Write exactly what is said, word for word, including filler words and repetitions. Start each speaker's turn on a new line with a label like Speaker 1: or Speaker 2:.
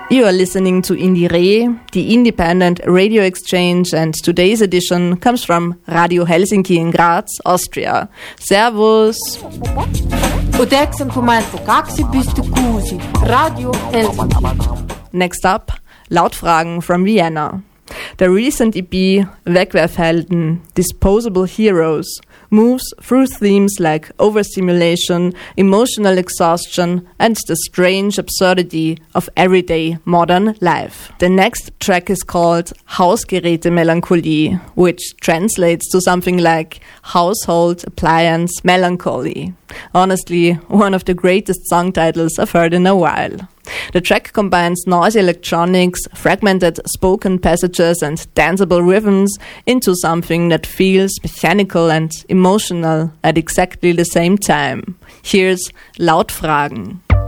Speaker 1: You are listening to Indire, the independent radio exchange, and today's edition comes from Radio Helsinki in Graz, Austria. Servus!
Speaker 2: Radio Helsinki.
Speaker 1: Next up, Lautfragen from Vienna. The recent E P Wegwerfhelden, Disposable Heroes, moves through themes like overstimulation, emotional exhaustion, and the strange absurdity of everyday modern life. The next track is called Hausgeräte-Melancholie, which translates to something like household appliance melancholy. Honestly, one of the greatest song titles I've heard in a while. The track combines noisy electronics, fragmented spoken passages and danceable rhythms into something that feels mechanical and emotional at exactly the same time. Here's Lautfragen.